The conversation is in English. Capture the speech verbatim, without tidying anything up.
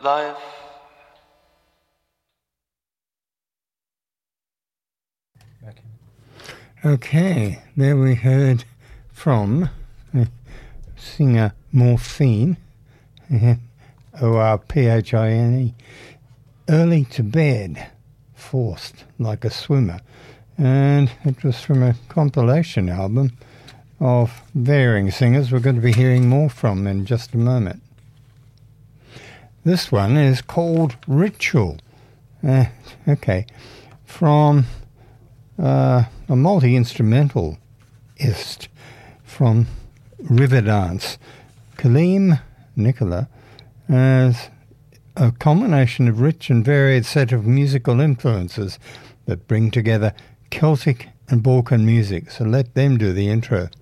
life. Okay, there we heard from the singer Morphine, O R P H I N E, Early to Bed, Forced Like a Swimmer. And it was from a compilation album of varying singers we're going to be hearing more from in just a moment. This one is called Ritual. Uh, okay, from uh, a multi-instrumentalist from Riverdance, Kaleem Nicola, as a combination of rich and varied set of musical influences that bring together Celtic and Balkan music. So let them do the intro.